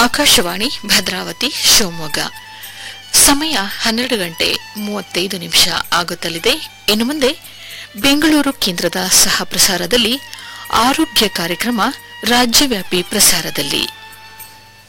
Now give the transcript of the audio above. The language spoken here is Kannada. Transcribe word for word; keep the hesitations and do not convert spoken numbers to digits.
ಆಕಾಶವಾಣಿ ಭದ್ರಾವತಿ ಶಿವಮೊಗ್ಗ. ಸಮಯ ಹನ್ನೆರಡು ಗಂಟೆ ಮೂವತ್ತೈದು ನಿಮಿಷ ಆಗುತ್ತಲಿದೆ. ಇನ್ನು ಮುಂದೆ ಬೆಂಗಳೂರು ಕೇಂದ್ರದ ಸಹ ಪ್ರಸಾರದಲ್ಲಿ ಆರೋಗ್ಯ ಕಾರ್ಯಕ್ರಮ ರಾಜ್ಯವ್ಯಾಪಿ ಪ್ರಸಾರದಲ್ಲಿ.